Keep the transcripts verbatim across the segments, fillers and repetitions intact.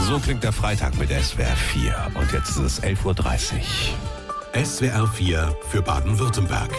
So klingt der Freitag mit S W R vier. Und jetzt ist es elf Uhr dreißig. S W R vier für Baden-Württemberg.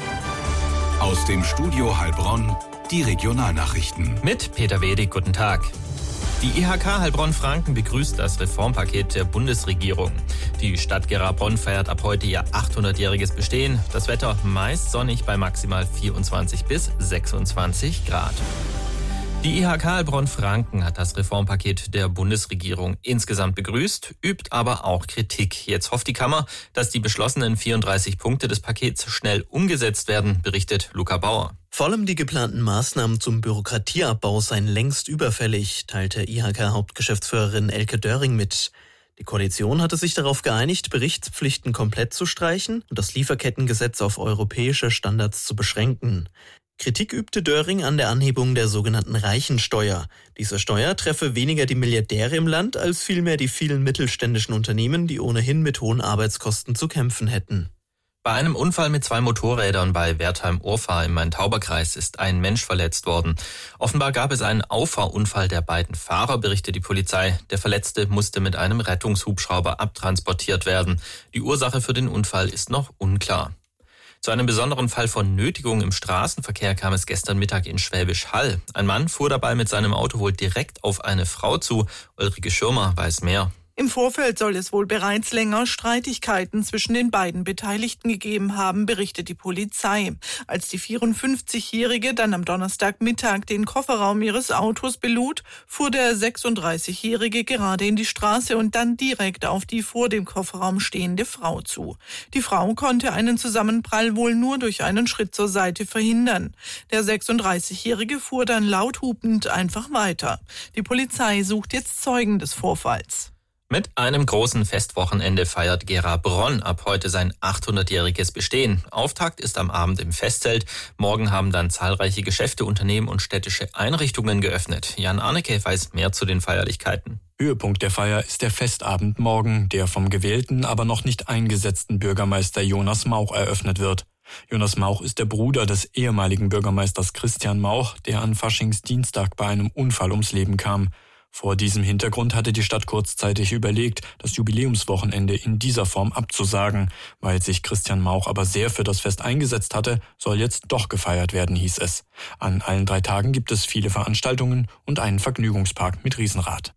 Aus dem Studio Heilbronn die Regionalnachrichten. Mit Peter Wedig, guten Tag. Die I H K Heilbronn-Franken begrüßt das Reformpaket der Bundesregierung. Die Stadt Gera-Bonn feiert ab heute ihr achthundertjähriges Bestehen. Das Wetter meist sonnig bei maximal vierundzwanzig bis sechsundzwanzig Grad. Die I H K Heilbronn-Franken hat das Reformpaket der Bundesregierung insgesamt begrüßt, übt aber auch Kritik. Jetzt hofft die Kammer, dass die beschlossenen vierunddreißig Punkte des Pakets schnell umgesetzt werden, berichtet Luca Bauer. Vor allem die geplanten Maßnahmen zum Bürokratieabbau seien längst überfällig, teilte I H K-Hauptgeschäftsführerin Elke Döring mit. Die Koalition hatte sich darauf geeinigt, Berichtspflichten komplett zu streichen und das Lieferkettengesetz auf europäische Standards zu beschränken. Kritik übte Döring an der Anhebung der sogenannten Reichensteuer. Diese Steuer treffe weniger die Milliardäre im Land als vielmehr die vielen mittelständischen Unternehmen, die ohnehin mit hohen Arbeitskosten zu kämpfen hätten. Bei einem Unfall mit zwei Motorrädern bei Wertheim-Urfahr im Main-Tauber-Kreis ist ein Mensch verletzt worden. Offenbar gab es einen Auffahrunfall der beiden Fahrer, berichtet die Polizei. Der Verletzte musste mit einem Rettungshubschrauber abtransportiert werden. Die Ursache für den Unfall ist noch unklar. Zu einem besonderen Fall von Nötigung im Straßenverkehr kam es gestern Mittag in Schwäbisch Hall. Ein Mann fuhr dabei mit seinem Auto wohl direkt auf eine Frau zu. Ulrike Schirmer weiß mehr. Im Vorfeld soll es wohl bereits länger Streitigkeiten zwischen den beiden Beteiligten gegeben haben, berichtet die Polizei. Als die vierundfünfzigjährige dann am Donnerstagmittag den Kofferraum ihres Autos belud, fuhr der sechsunddreißigjährige gerade in die Straße und dann direkt auf die vor dem Kofferraum stehende Frau zu. Die Frau konnte einen Zusammenprall wohl nur durch einen Schritt zur Seite verhindern. Der sechsunddreißigjährige fuhr dann laut hupend einfach weiter. Die Polizei sucht jetzt Zeugen des Vorfalls. Mit einem großen Festwochenende feiert Gera-Bronn ab heute sein achthundertjähriges Bestehen. Auftakt ist am Abend im Festzelt. Morgen haben dann zahlreiche Geschäfte, Unternehmen und städtische Einrichtungen geöffnet. Jan Arnecke weiß mehr zu den Feierlichkeiten. Höhepunkt der Feier ist der Festabend morgen, der vom gewählten, aber noch nicht eingesetzten Bürgermeister Jonas Mauch eröffnet wird. Jonas Mauch ist der Bruder des ehemaligen Bürgermeisters Christian Mauch, der an Faschingsdienstag bei einem Unfall ums Leben kam. Vor diesem Hintergrund hatte die Stadt kurzzeitig überlegt, das Jubiläumswochenende in dieser Form abzusagen. Weil sich Christian Mauch aber sehr für das Fest eingesetzt hatte, soll jetzt doch gefeiert werden, hieß es. An allen drei Tagen gibt es viele Veranstaltungen und einen Vergnügungspark mit Riesenrad.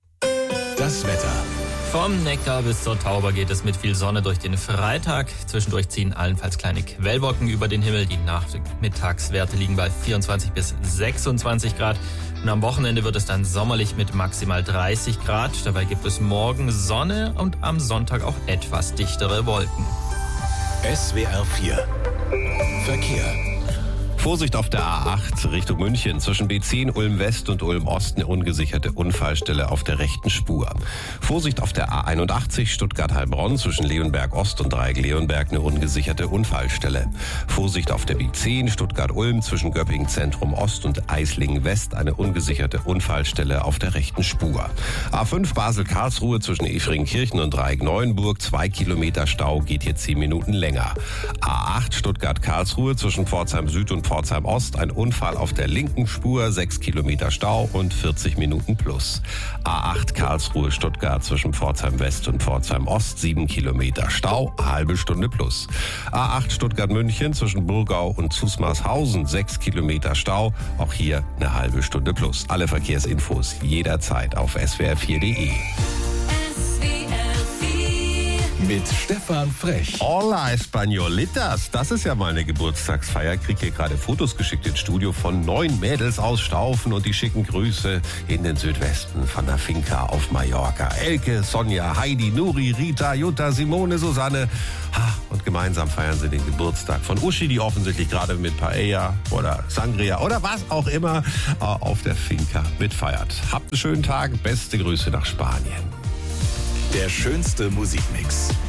Das Wetter. Vom Neckar bis zur Tauber geht es mit viel Sonne durch den Freitag. Zwischendurch ziehen allenfalls kleine Quellwolken über den Himmel. Die Nachmittagswerte liegen bei vierundzwanzig bis sechsundzwanzig Grad. Und am Wochenende wird es dann sommerlich mit maximal dreißig Grad. Dabei gibt es morgen Sonne und am Sonntag auch etwas dichtere Wolken. S W R vier Verkehr. Vorsicht auf der A acht Richtung München. Zwischen B zehn Ulm West und Ulm Ost eine ungesicherte Unfallstelle auf der rechten Spur. Vorsicht auf der A einundachtzig Stuttgart-Heilbronn zwischen Leonberg Ost und Dreieck-Leonberg eine ungesicherte Unfallstelle. Vorsicht auf der B zehn Stuttgart-Ulm zwischen Göppingen Zentrum Ost und Eislingen West eine ungesicherte Unfallstelle auf der rechten Spur. A fünf Basel-Karlsruhe zwischen Efringkirchen und Dreieck-Neuenburg. Zwei Kilometer Stau, geht hier zehn Minuten länger. A acht Stuttgart-Karlsruhe zwischen Pforzheim Süd und Pforzheim Ost, ein Unfall auf der linken Spur, sechs Kilometer Stau und vierzig Minuten plus. A acht Karlsruhe Stuttgart zwischen Pforzheim West und Pforzheim Ost, sieben Kilometer Stau, halbe Stunde plus. A acht Stuttgart München zwischen Burgau und Zusmarshausen, sechs Kilometer Stau, auch hier eine halbe Stunde plus. Alle Verkehrsinfos jederzeit auf S W R vier Punkt de. Mit Stefan Frech. Hola Españolitas, das ist ja mal eine Geburtstagsfeier. Krieg hier gerade Fotos geschickt ins Studio von neun Mädels aus Staufen und die schicken Grüße in den Südwesten von der Finca auf Mallorca. Elke, Sonja, Heidi, Nuri, Rita, Jutta, Simone, Susanne. Und gemeinsam feiern sie den Geburtstag von Uschi, die offensichtlich gerade mit Paella oder Sangria oder was auch immer auf der Finca mitfeiert. Habt einen schönen Tag, beste Grüße nach Spanien. Der schönste Musikmix